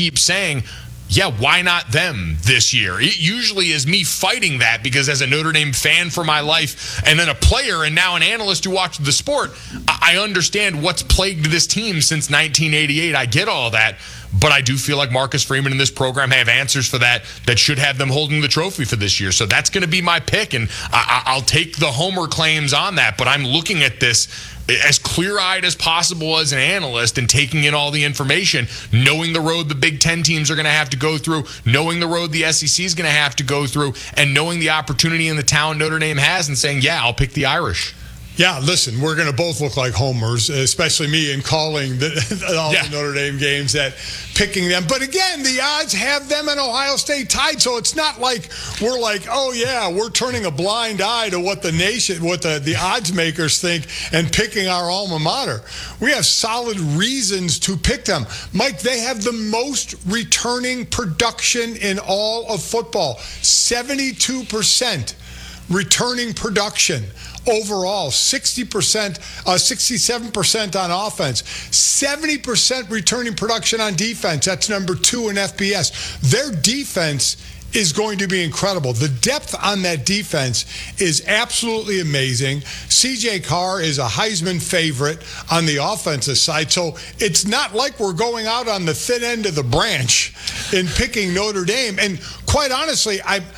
keep saying, yeah, why not them this year? It usually is me fighting that because as a Notre Dame fan for my life and then a player and now an analyst who watches the sport, I understand what's plagued this team since 1988. I get all that. But I do feel like Marcus Freeman and this program have answers for that should have them holding the trophy for this year. So that's going to be my pick, and I'll take the homer claims on that. But I'm looking at this as clear-eyed as possible as an analyst and taking in all the information, knowing the road the Big Ten teams are going to have to go through, knowing the road the SEC is going to have to go through, and knowing the opportunity and the talent Notre Dame has and saying, yeah, I'll pick the Irish. Yeah, listen, we're going to both look like homers, especially me in calling the Notre Dame games, that picking them. But again, the odds have them and Ohio State tied, so it's not like we're like, oh yeah, we're turning a blind eye to what the odds makers think and picking our alma mater. We have solid reasons to pick them. Mike, they have the most returning production in all of football, 72% returning production. Overall, 60%, 67% on offense, 70% returning production on defense. That's number 2 in FBS. Their defense is going to be incredible. The depth on that defense is absolutely amazing. C.J. Carr is a Heisman favorite on the offensive side. So it's not like we're going out on the thin end of the branch in picking Notre Dame. And quite honestly,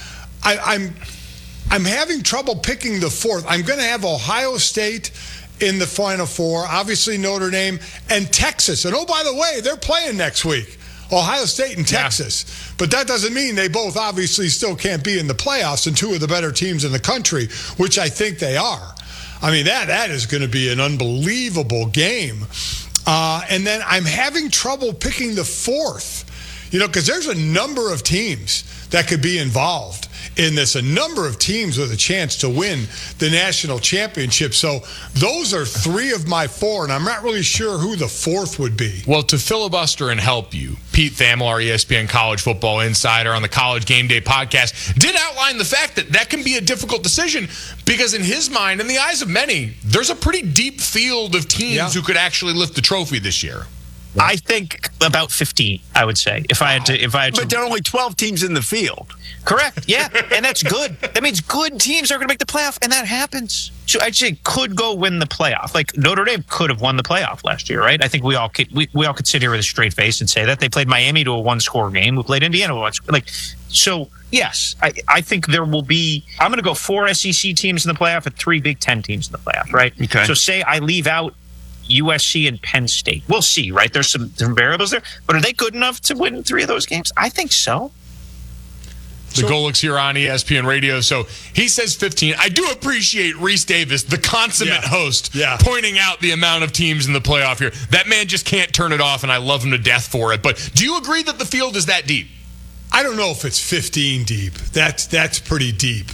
I'm having trouble picking the fourth. I'm going to have Ohio State in the Final Four, obviously Notre Dame, and Texas. And, oh, by the way, they're playing next week, Ohio State and Texas. Yeah. But that doesn't mean they both obviously still can't be in the playoffs and two of the better teams in the country, which I think they are. I mean, that is going to be an unbelievable game. And then I'm having trouble picking the fourth, because there's a number of teams that could be involved in this, a number of teams with a chance to win the national championship. So those are 3 of my 4, and I'm not really sure who the fourth would be. Well, to filibuster and help you, Pete Thamel, our ESPN College Football Insider on the College Game Day podcast, did outline the fact that can be a difficult decision because in his mind, in the eyes of many, there's a pretty deep field of teams who could actually lift the trophy this year. I think about 15, I would say, if I had to. But there are only 12 teams in the field. Correct, yeah, and that's good. That means good teams are going to make the playoff, and that happens. So I'd say could go win the playoff. Like Notre Dame could have won the playoff last year, right? I think we all could sit here with a straight face and say that they played Miami to a 1-score game. We played Indiana to a 1-score. So yes, I think there will be. I'm going to go 4 SEC teams in the playoff and 3 Big Ten teams in the playoff, right? Okay. So say I leave out USC and Penn State. We'll see, right? There's some variables there. But are they good enough to win 3 of those games? I think so. The Golics here on ESPN Radio. So he says 15. I do appreciate Reese Davis, the consummate host, pointing out the amount of teams in the playoff here. That man just can't turn it off, and I love him to death for it. But do you agree that the field is that deep? I don't know if it's 15 deep. That's pretty deep.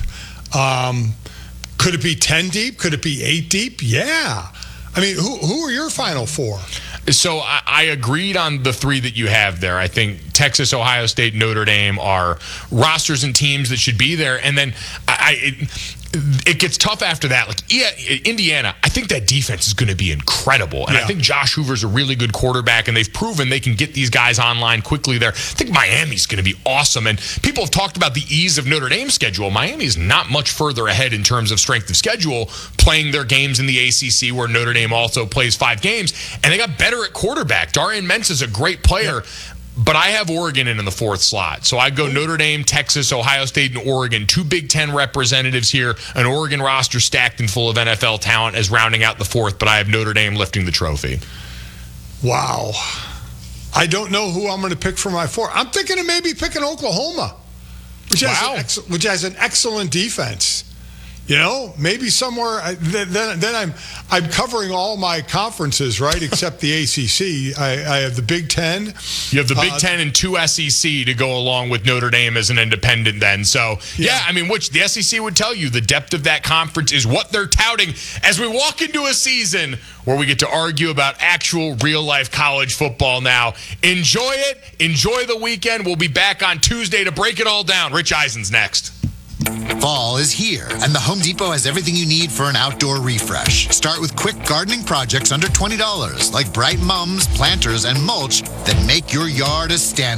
Could it be 10 deep? Could it be 8 deep? Yeah. I mean, who are your Final Four? So I agreed on the 3 that you have there. I think Texas, Ohio State, Notre Dame are rosters and teams that should be there. And then it gets tough after that. Like Indiana, I think that defense is going to be incredible. And I think Josh Hoover's a really good quarterback, and they've proven they can get these guys online quickly there. I think Miami's going to be awesome. And people have talked about the ease of Notre Dame's schedule. Miami's not much further ahead in terms of strength of schedule, playing their games in the ACC, where Notre Dame also plays 5 games. And they got better at quarterback. Darian Mensah's a great player. But I have Oregon in the 4th slot. So I go Notre Dame, Texas, Ohio State, and Oregon. 2 Big Ten representatives here. An Oregon roster stacked and full of NFL talent as rounding out the 4th. But I have Notre Dame lifting the trophy. Wow. I don't know who I'm going to pick for my 4. I'm thinking of maybe picking Oklahoma, which has an excellent defense. Maybe somewhere. Then I'm covering all my conferences, right? Except the ACC. I have the Big Ten. You have the Big Ten and 2 SEC to go along with Notre Dame as an independent. Then, so which the SEC would tell you the depth of that conference is what they're touting as we walk into a season where we get to argue about actual real life college football. Now, enjoy it. Enjoy the weekend. We'll be back on Tuesday to break it all down. Rich Eisen's next. Fall is here, and the Home Depot has everything you need for an outdoor refresh. Start with quick gardening projects under $20, like bright mums, planters, and mulch that make your yard a stand.